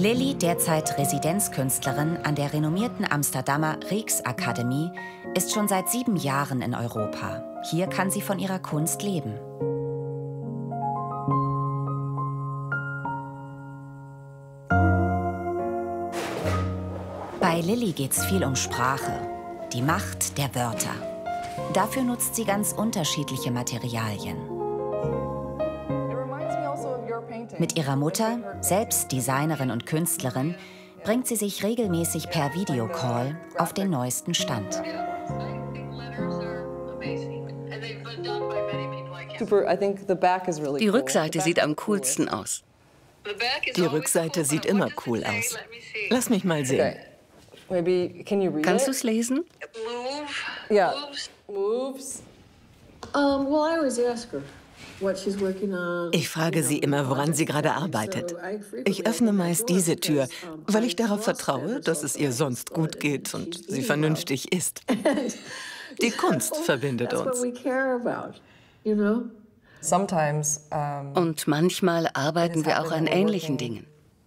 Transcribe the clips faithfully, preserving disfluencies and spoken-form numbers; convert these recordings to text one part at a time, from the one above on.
Lily, derzeit Residenzkünstlerin an der renommierten Amsterdamer Rijksakademie, ist schon seit sieben Jahren in Europa. Hier kann sie von ihrer Kunst leben. Bei Lily geht's viel um Sprache, die Macht der Wörter. Dafür nutzt sie ganz unterschiedliche Materialien. Mit ihrer Mutter, selbst Designerin und Künstlerin, bringt sie sich regelmäßig per Videocall auf den neuesten Stand. Die Rückseite sieht am coolsten aus. Die Rückseite sieht immer cool aus. Lass mich mal sehen. Kannst du es lesen? Ja. Um, well, I always ask her what she's working on. Ich frage sie immer, woran sie gerade arbeitet. Ich öffne meist diese Tür, weil ich darauf vertraue, dass es ihr sonst gut geht und sie vernünftig ist. Die Kunst verbindet uns. Und manchmal arbeiten wir auch an ähnlichen Dingen.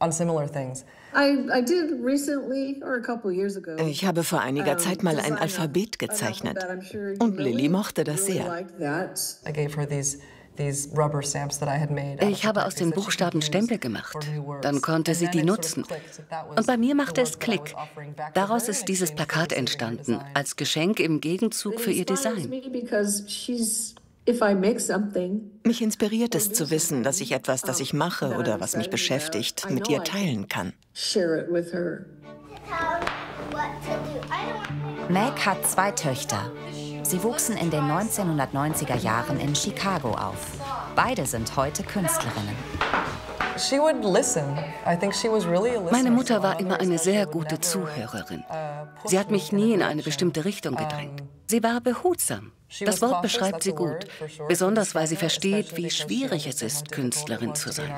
Ich habe vor einiger Zeit mal ein Alphabet gezeichnet. Und Lily mochte das sehr. Ich habe aus den Buchstaben Stempel gemacht. Dann konnte sie die nutzen. Und bei mir machte es Klick. Daraus ist dieses Plakat entstanden, als Geschenk im Gegenzug für ihr Design. Mich inspiriert es zu wissen, dass ich etwas, das ich mache oder was mich beschäftigt, mit ihr teilen kann. Meg hat zwei Töchter. Sie wuchsen in den neunzehnhundertneunziger Jahren in Chicago auf. Beide sind heute Künstlerinnen. Meine Mutter war immer eine sehr gute Zuhörerin. Sie hat mich nie in eine bestimmte Richtung gedrängt. Sie war behutsam. Das Wort beschreibt sie gut, besonders weil sie versteht, wie schwierig es ist, Künstlerin zu sein.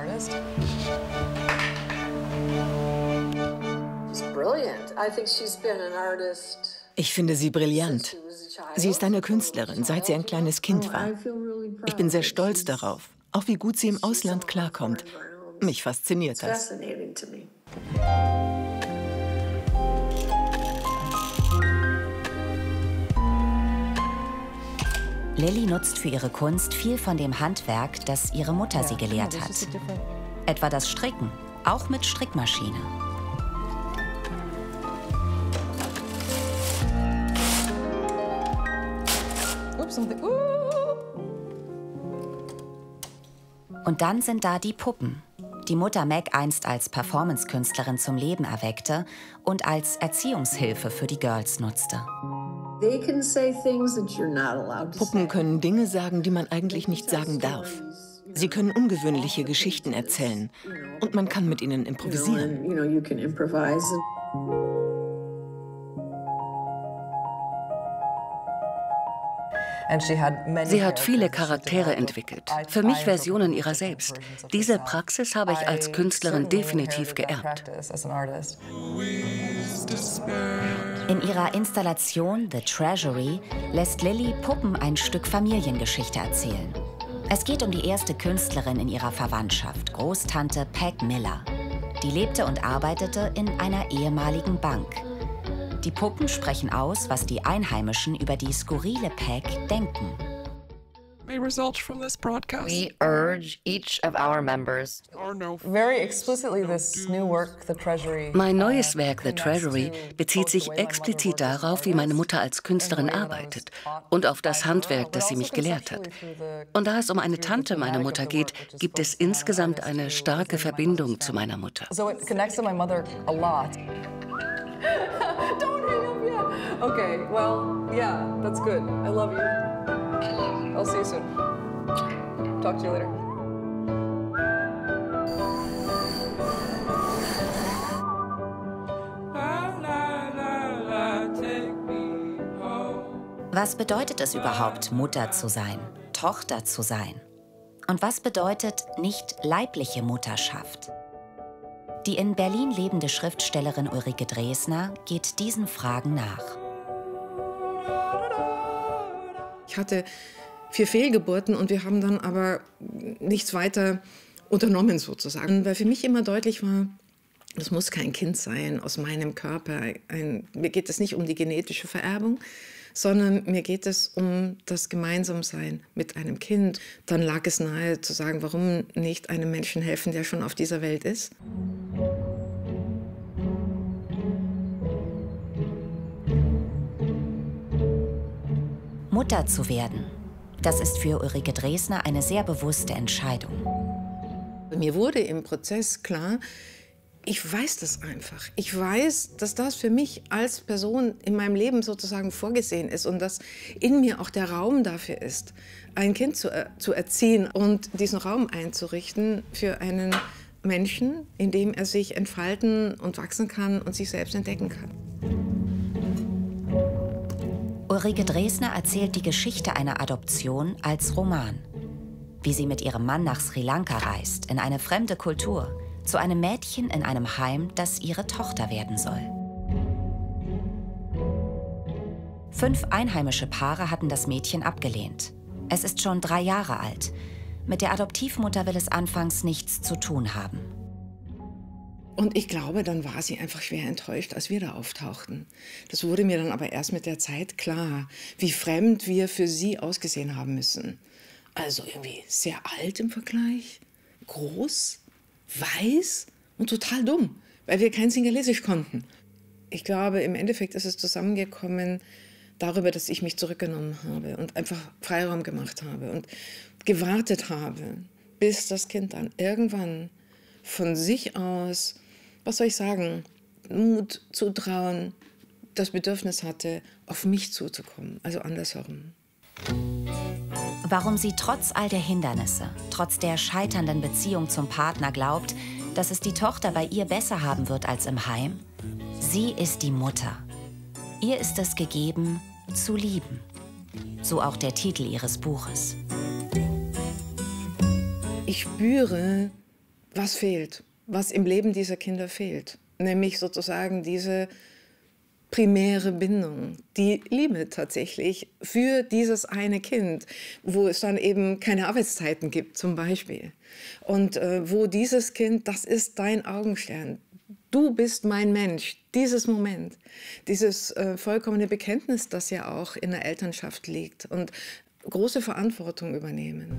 Ich finde sie brillant. Sie ist eine Künstlerin, seit sie ein kleines Kind war. Ich bin sehr stolz darauf, auch wie gut sie im Ausland klarkommt. Mich fasziniert das. Lily nutzt für ihre Kunst viel von dem Handwerk, das ihre Mutter sie gelehrt hat. Etwa das Stricken, auch mit Strickmaschine. Und dann sind da die Puppen, die Mutter Meg einst als Performance-Künstlerin zum Leben erweckte und als Erziehungshilfe für die Girls nutzte. Puppen können Dinge sagen, die man eigentlich nicht sagen darf. Sie können ungewöhnliche Geschichten erzählen und man kann mit ihnen improvisieren. Sie hat viele Charaktere entwickelt, für mich Versionen ihrer selbst. Diese Praxis habe ich als Künstlerin definitiv geerbt. In ihrer Installation The Treasury lässt Lily Puppen ein Stück Familiengeschichte erzählen. Es geht um die erste Künstlerin in ihrer Verwandtschaft, Großtante Peg Miller. Die lebte und arbeitete in einer ehemaligen Bank. Die Puppen sprechen aus, was die Einheimischen über die skurrile Peg denken. may result from this broadcast. We urge each of our members. Very explicitly, this new work, The Treasury. Mein neues Werk, The Treasury, bezieht sich explizit darauf, wie meine Mutter als Künstlerin arbeitet und auf das Handwerk, das sie mich gelehrt hat. Und da es um eine Tante meiner Mutter geht, gibt es insgesamt eine starke Verbindung zu meiner Mutter. So it connects to my mother a lot. Don't hang up yet. Okay, well, yeah, that's good. I love you. I'll see you soon. Talk to you later. Was bedeutet es überhaupt, Mutter zu sein, Tochter zu sein? Und was bedeutet nicht leibliche Mutterschaft? Die in Berlin lebende Schriftstellerin Ulrike Dresner geht diesen Fragen nach. Ich hatte vier Fehlgeburten und wir haben dann aber nichts weiter unternommen sozusagen. Weil für mich immer deutlich war, Das muss kein Kind sein aus meinem Körper. Ein, mir geht es nicht um die genetische Vererbung, sondern mir geht es um das Gemeinsamsein mit einem Kind. Dann lag es nahe zu sagen, warum nicht einem Menschen helfen, der schon auf dieser Welt ist. Mutter zu werden, das ist für Ulrike Dresner eine sehr bewusste Entscheidung. Mir wurde im Prozess klar, ich weiß das einfach. Ich weiß, dass das für mich als Person in meinem Leben sozusagen vorgesehen ist und dass in mir auch der Raum dafür ist, ein Kind zu, äh, zu erziehen und diesen Raum einzurichten für einen Menschen, in dem er sich entfalten und wachsen kann und sich selbst entdecken kann. Ulrike Dresner erzählt die Geschichte einer Adoption als Roman. Wie sie mit ihrem Mann nach Sri Lanka reist, in eine fremde Kultur, zu einem Mädchen in einem Heim, das ihre Tochter werden soll. Fünf einheimische Paare hatten das Mädchen abgelehnt. Es ist schon drei Jahre alt. Mit der Adoptivmutter will es anfangs nichts zu tun haben. Und ich glaube, dann war sie einfach schwer enttäuscht, als wir da auftauchten. Das wurde mir dann aber erst mit der Zeit klar, wie fremd wir für sie ausgesehen haben müssen. Also irgendwie sehr alt im Vergleich, groß, weiß und total dumm, weil wir kein Singalesisch konnten. Ich glaube, im Endeffekt ist es zusammengekommen darüber, dass ich mich zurückgenommen habe und einfach Freiraum gemacht habe und gewartet habe, bis das Kind dann irgendwann von sich aus, was soll ich sagen, Mut, Zutrauen, das Bedürfnis hatte, auf mich zuzukommen, also andersherum. Warum sie trotz all der Hindernisse, trotz der scheiternden Beziehung zum Partner glaubt, dass es die Tochter bei ihr besser haben wird als im Heim? Sie ist die Mutter. Ihr ist es gegeben, zu lieben. So auch der Titel ihres Buches. Ich spüre, was fehlt, was im Leben dieser Kinder fehlt. Nämlich sozusagen diese primäre Bindung, die Liebe tatsächlich für dieses eine Kind, wo es dann eben keine Arbeitszeiten gibt zum Beispiel. Und äh, wo dieses Kind, das ist dein Augenstern. Du bist mein Mensch, dieses Moment, dieses äh, vollkommene Bekenntnis, das ja auch in der Elternschaft liegt und große Verantwortung übernehmen.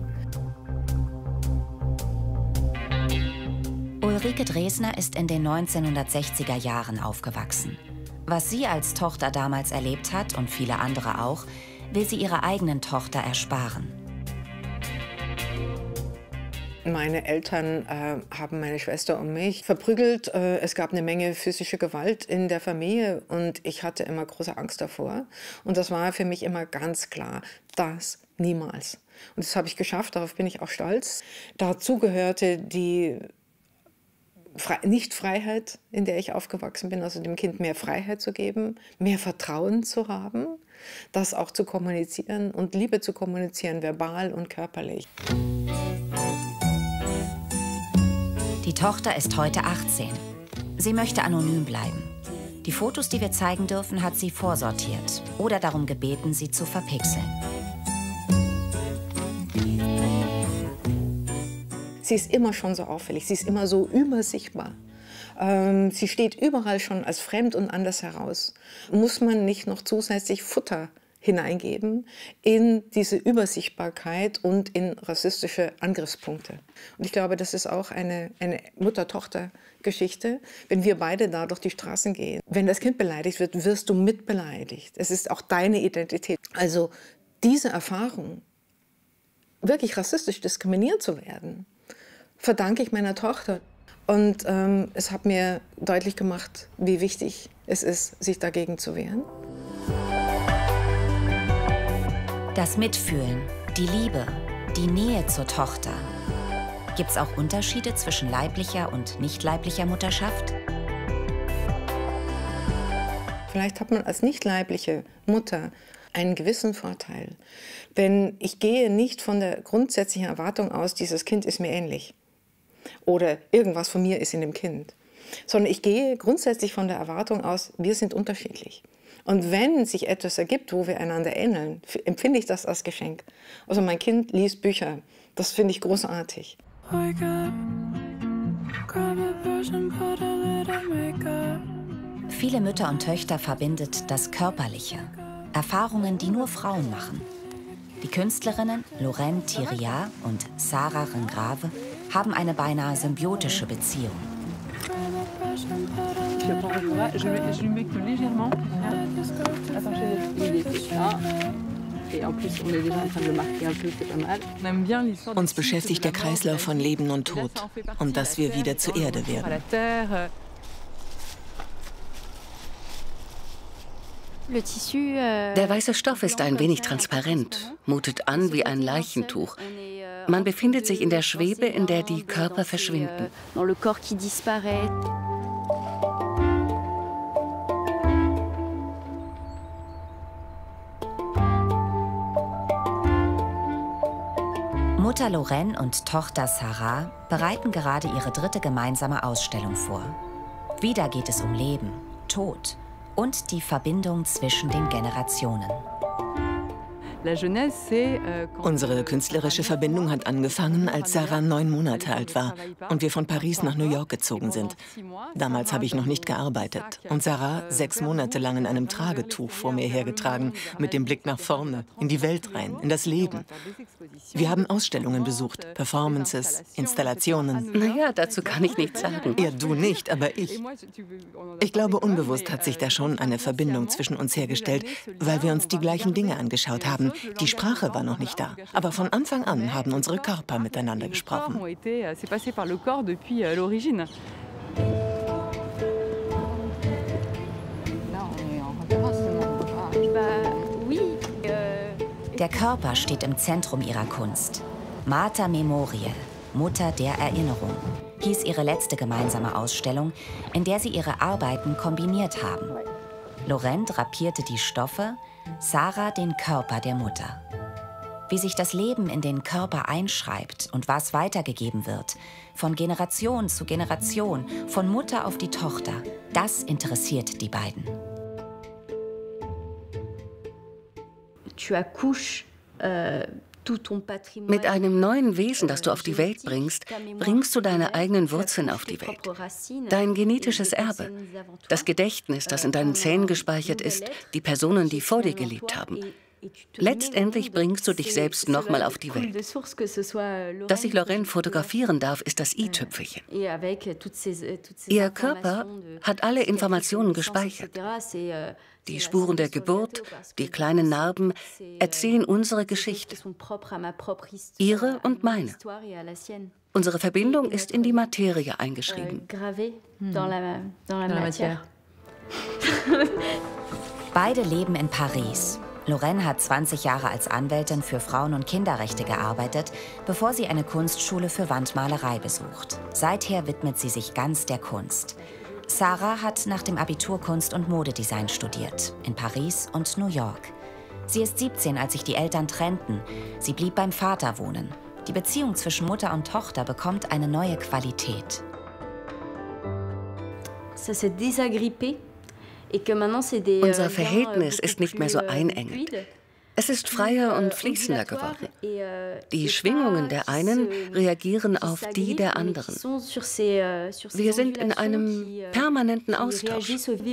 Ulrike Dresner ist in den neunzehnhundertsechziger Jahren aufgewachsen. Was sie als Tochter damals erlebt hat und viele andere auch, will sie ihrer eigenen Tochter ersparen. Meine Eltern äh, haben meine Schwester und mich verprügelt. Äh, es gab eine Menge physische Gewalt in der Familie und ich hatte immer große Angst davor. Und das war für mich immer ganz klar, das niemals. Und das habe ich geschafft, darauf bin ich auch stolz. Dazu gehörte die Fre- Nicht-Freiheit, in der ich aufgewachsen bin, also dem Kind mehr Freiheit zu geben, mehr Vertrauen zu haben, das auch zu kommunizieren und Liebe zu kommunizieren, verbal und körperlich. Die Tochter ist heute achtzehn. Sie möchte anonym bleiben. Die Fotos, die wir zeigen dürfen, hat sie vorsortiert oder darum gebeten, sie zu verpixeln. Sie ist immer schon so auffällig, sie ist immer so übersichtbar. Ähm, sie steht überall schon als fremd und anders heraus. Muss man nicht noch zusätzlich Futter hineingeben in diese Übersichtbarkeit und in rassistische Angriffspunkte? Und ich glaube, das ist auch eine, eine Mutter-Tochter-Geschichte, wenn wir beide da durch die Straßen gehen. Wenn das Kind beleidigt wird, wirst du mitbeleidigt. Es ist auch deine Identität. Also diese Erfahrung, wirklich rassistisch diskriminiert zu werden, verdanke ich meiner Tochter. Und ähm, es hat mir deutlich gemacht, wie wichtig es ist, sich dagegen zu wehren. Das Mitfühlen, die Liebe, die Nähe zur Tochter. Gibt es auch Unterschiede zwischen leiblicher und nicht leiblicher Mutterschaft? Vielleicht hat man als nicht leibliche Mutter einen gewissen Vorteil. Denn ich gehe nicht von der grundsätzlichen Erwartung aus, dieses Kind ist mir ähnlich. Oder irgendwas von mir ist in dem Kind. Sondern ich gehe grundsätzlich von der Erwartung aus, wir sind unterschiedlich. Und wenn sich etwas ergibt, wo wir einander ähneln, empfinde ich das als Geschenk. Also mein Kind liest Bücher. Das finde ich großartig. Wake up. Viele Mütter und Töchter verbindet das Körperliche. Erfahrungen, die nur Frauen machen. Die Künstlerinnen Lorraine Thiriard und Sarah Rengrave haben eine beinahe symbiotische Beziehung. Uns beschäftigt der Kreislauf von Leben und Tod und dass wir wieder zur Erde werden. Der weiße Stoff ist ein wenig transparent, mutet an wie ein Leichentuch. Man befindet sich in der Schwebe, in der die Körper verschwinden. Mutter Lorraine und Tochter Sarah bereiten gerade ihre dritte gemeinsame Ausstellung vor. Wieder geht es um Leben, Tod und die Verbindung zwischen den Generationen. Unsere künstlerische Verbindung hat angefangen, als Sarah neun Monate alt war und wir von Paris nach New York gezogen sind. Damals habe ich noch nicht gearbeitet und Sarah sechs Monate lang in einem Tragetuch vor mir hergetragen, mit dem Blick nach vorne, in die Welt rein, in das Leben. Wir haben Ausstellungen besucht, Performances, Installationen. Naja, dazu kann ich nichts sagen. Ja, du nicht, aber ich. Ich glaube, unbewusst hat sich da schon eine Verbindung zwischen uns hergestellt, weil wir uns die gleichen Dinge angeschaut haben. Die Sprache war noch nicht da, aber von Anfang an haben unsere Körper miteinander gesprochen. Der Körper steht im Zentrum ihrer Kunst. Mater Memoriae, Mutter der Erinnerung, hieß ihre letzte gemeinsame Ausstellung, in der sie ihre Arbeiten kombiniert haben. Lorraine drapierte die Stoffe, Sarah den Körper der Mutter. Wie sich das Leben in den Körper einschreibt und was weitergegeben wird, von Generation zu Generation, von Mutter auf die Tochter, das interessiert die beiden. Mit einem neuen Wesen, das du auf die Welt bringst, bringst du deine eigenen Wurzeln auf die Welt. Dein genetisches Erbe, das Gedächtnis, das in deinen Zähnen gespeichert ist, die Personen, die vor dir gelebt haben. Letztendlich bringst du dich selbst nochmal auf die Welt. Dass ich Lorraine fotografieren darf, ist das i-Tüpfelchen. Ihr Körper hat alle Informationen gespeichert. Die Spuren der Geburt, die kleinen Narben erzählen unsere Geschichte. Ihre und meine. Unsere Verbindung ist in die Materie eingeschrieben. Beide leben in Paris. Lorraine hat zwanzig Jahre als Anwältin für Frauen- und Kinderrechte gearbeitet, bevor sie eine Kunstschule für Wandmalerei besucht. Seither widmet sie sich ganz der Kunst. Sarah hat nach dem Abitur Kunst- und Modedesign studiert, in Paris und New York. Sie ist siebzehn, als sich die Eltern trennten. Sie blieb beim Vater wohnen. Die Beziehung zwischen Mutter und Tochter bekommt eine neue Qualität. Unser Verhältnis ist nicht mehr so einengend. Es ist freier und fließender geworden. Die Schwingungen der einen reagieren auf die der anderen. Wir sind in einem permanenten Austausch.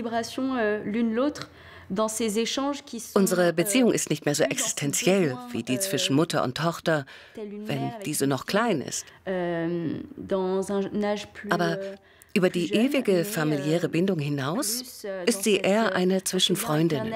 Unsere Beziehung ist nicht mehr so existenziell wie die zwischen Mutter und Tochter, wenn diese noch klein ist. Aber über die ewige familiäre Bindung hinaus ist sie eher eine zwischen Freundinnen.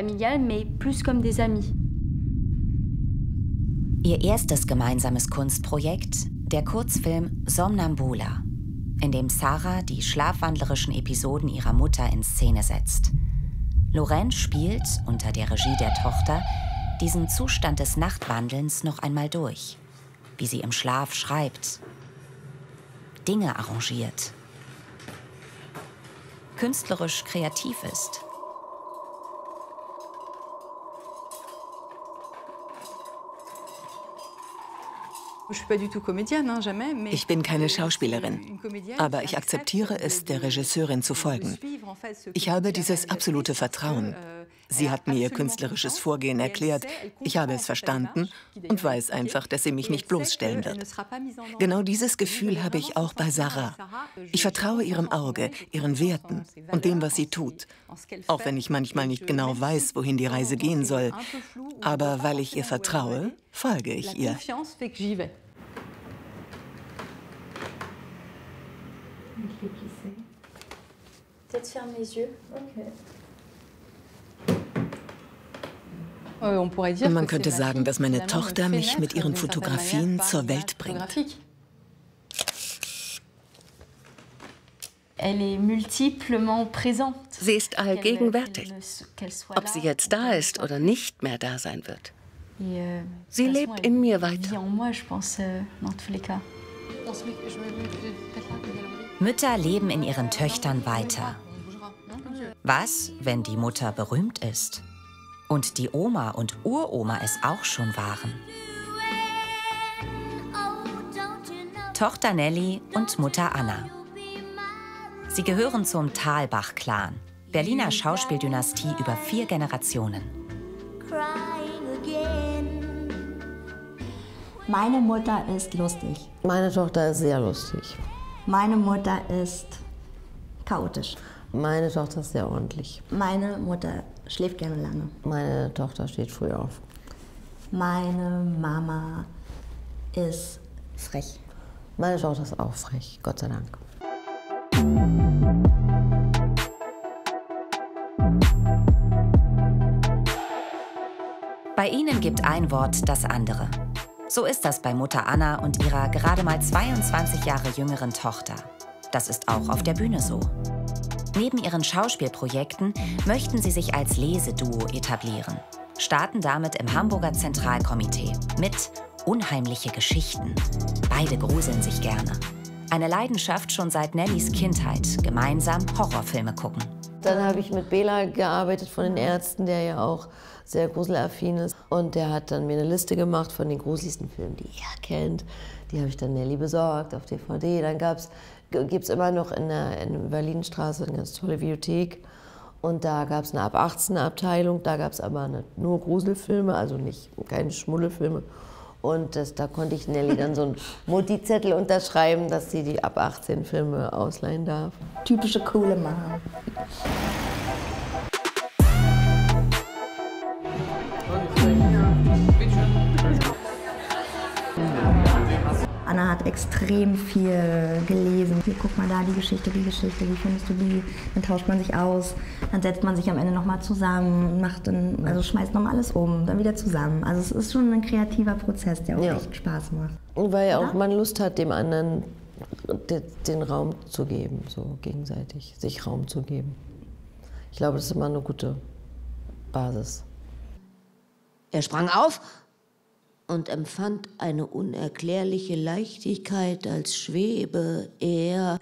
Ihr erstes gemeinsames Kunstprojekt, der Kurzfilm Somnambula, in dem Sarah die schlafwandlerischen Episoden ihrer Mutter in Szene setzt. Lorraine spielt, unter der Regie der Tochter, diesen Zustand des Nachtwandelns noch einmal durch. Wie sie im Schlaf schreibt, Dinge arrangiert, künstlerisch kreativ ist. Ich bin keine Schauspielerin, aber ich akzeptiere es, der Regisseurin zu folgen. Ich habe dieses absolute Vertrauen. Sie hat mir ihr künstlerisches Vorgehen erklärt. Ich habe es verstanden und weiß einfach, dass sie mich nicht bloßstellen wird. Genau dieses Gefühl habe ich auch bei Sarah. Ich vertraue ihrem Auge, ihren Werten und dem, was sie tut. Auch wenn ich manchmal nicht genau weiß, wohin die Reise gehen soll. Aber weil ich ihr vertraue, folge ich ihr. Man könnte sagen, dass meine Tochter mich mit ihren Fotografien zur Welt bringt. Sie ist allgegenwärtig, ob sie jetzt da ist oder nicht mehr da sein wird. Sie lebt in mir weiter. Mütter leben in ihren Töchtern weiter. Was, wenn die Mutter berühmt ist? Und die Oma und Uroma es auch schon waren? Tochter Nelly und Mutter Anna. Sie gehören zum Thalbach-Clan, Berliner Schauspieldynastie über vier Generationen. Meine Mutter ist lustig. Meine Tochter ist sehr lustig. Meine Mutter ist chaotisch. Meine Tochter ist sehr ordentlich. Meine Mutter schläft gerne lange. Meine Tochter steht früh auf. Meine Mama ist frech. Meine Tochter ist auch frech, Gott sei Dank. Bei ihnen gibt ein Wort das andere. So ist das bei Mutter Anna und ihrer gerade mal zweiundzwanzig Jahre jüngeren Tochter. Das ist auch auf der Bühne so. Neben ihren Schauspielprojekten möchten sie sich als Leseduo etablieren, starten damit im Hamburger Zentralkomitee mit Unheimliche Geschichten. Beide gruseln sich gerne. Eine Leidenschaft schon seit Nellys Kindheit, gemeinsam Horrorfilme gucken. Dann habe ich mit Bela gearbeitet von den Ärzten, der ja auch sehr gruselaffin ist. Und der hat dann mir eine Liste gemacht von den gruseligsten Filmen, die er kennt. Die habe ich dann Nelly besorgt auf D V D. Dann gibt es immer noch in der, in der Berlinstraße eine ganz tolle Videothek. Und da gab es eine ab achtzehn Abteilung. Da gab es aber eine, nur Gruselfilme, also nicht, keine Schmuddelfilme. Und das, da konnte ich Nelly dann so einen Mutti-Zettel unterschreiben, dass sie die ab achtzehn Filme ausleihen darf. Typische coole Mama. Anna hat extrem viel gelesen. Hier, guck mal da, die Geschichte, die Geschichte, wie findest du die? Dann tauscht man sich aus, dann setzt man sich am Ende nochmal zusammen, macht dann, also schmeißt nochmal alles um, dann wieder zusammen. Also es ist schon ein kreativer Prozess, der auch ja. echt Spaß macht. Und weil ja auch man Lust hat, dem anderen den, den Raum zu geben, so gegenseitig, sich Raum zu geben. Ich glaube, das ist immer eine gute Basis. Er sprang auf und empfand eine unerklärliche Leichtigkeit, als schwebe er...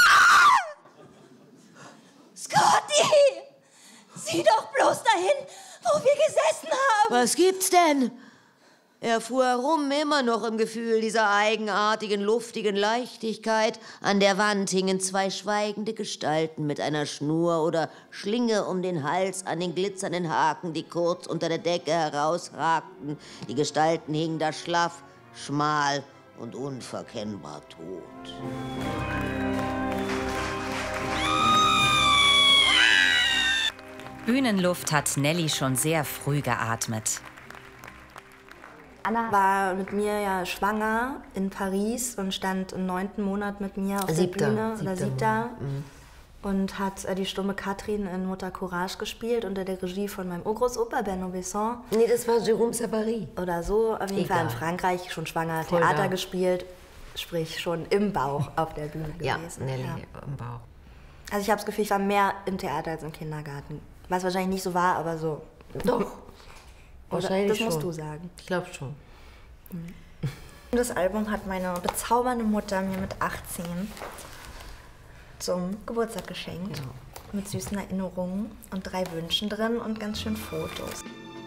Scotty! Sieh doch bloß dahin, wo wir gesessen haben! Was gibt's denn? Er fuhr herum, immer noch im Gefühl dieser eigenartigen, luftigen Leichtigkeit. An der Wand hingen zwei schweigende Gestalten mit einer Schnur oder Schlinge um den Hals an den glitzernden Haken, die kurz unter der Decke herausragten. Die Gestalten hingen da schlaff, schmal und unverkennbar tot. Bühnenluft hat Nelly schon sehr früh geatmet. Anna war mit mir ja schwanger in Paris und stand im neunten Monat mit mir auf siebter, der Bühne, siebter oder siebter, mhm. und hat äh, die stumme Katrin in Mutter Courage gespielt unter der Regie von meinem Urgroßopa Bernard Besson. Nee, das war Jérôme Savary. Oder so, auf jeden Egal. Fall in Frankreich, schon schwanger, Voll Theater da. gespielt, sprich schon im Bauch auf der Bühne Ja, gewesen. Nelly Ja. im Bauch. Also ich habe das Gefühl, ich war mehr im Theater als im Kindergarten. Was wahrscheinlich nicht so war, aber so. Doch, Oder, wahrscheinlich das schon. musst du sagen. Ich glaube schon. Das Album hat meine bezaubernde Mutter mir mit achtzehn zum Geburtstag geschenkt. Ja. Mit süßen Erinnerungen und drei Wünschen drin und ganz schön Fotos.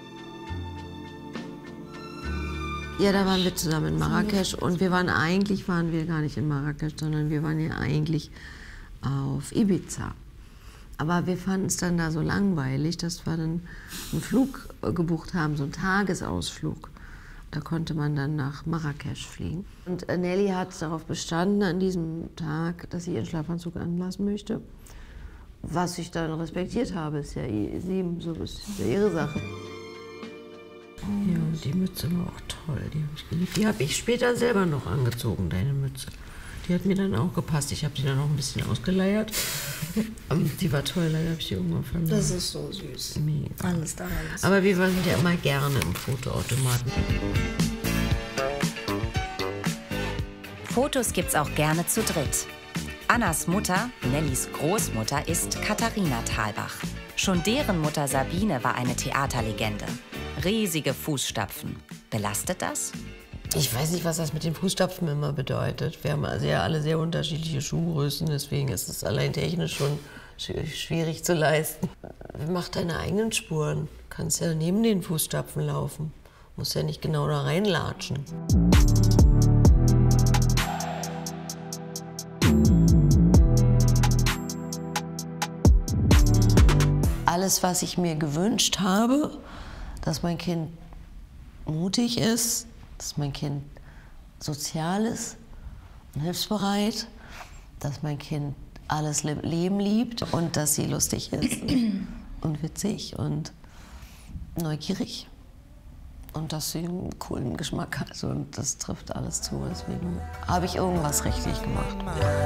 Ja, da waren wir zusammen in Marrakesch und wir waren eigentlich, waren wir gar nicht in Marrakesch, sondern wir waren ja eigentlich auf Ibiza. Aber wir fanden es dann da so langweilig, dass wir dann einen Flug gebucht haben, so einen Tagesausflug. Da konnte man dann nach Marrakesch fliegen. Und Nelly hat darauf bestanden, an diesem Tag, dass sie ihren Schlafanzug anlassen möchte. Was ich dann respektiert habe, ist ja sie, so ist ja ihre Sache. Ja, und die Mütze war auch toll, die habe ich geliebt. Die habe ich später selber noch angezogen, deine Mütze. Die hat mir dann auch gepasst. Ich habe die dann auch ein bisschen ausgeleiert. Die war toll, leider habe ich die irgendwann verloren. Das ist so süß. Mega. Alles daran ist Aber wir waren ja immer gerne im Fotoautomaten. Fotos gibt's auch gerne zu dritt. Annas Mutter, Nellys Großmutter, ist Katharina Thalbach. Schon deren Mutter Sabine war eine Theaterlegende. Riesige Fußstapfen. Belastet das? Ich weiß nicht, was das mit den Fußstapfen immer bedeutet. Wir haben also ja alle sehr unterschiedliche Schuhgrößen, deswegen ist es allein technisch schon schwierig zu leisten. Mach deine eigenen Spuren. Du kannst ja neben den Fußstapfen laufen. Musst ja nicht genau da reinlatschen. Alles, was ich mir gewünscht habe, dass mein Kind mutig ist, dass mein Kind sozial ist und hilfsbereit, dass mein Kind alles Leben liebt und dass sie lustig ist und witzig und neugierig und dass sie einen coolen Geschmack hat. Und das trifft alles zu. Deswegen habe ich irgendwas richtig gemacht.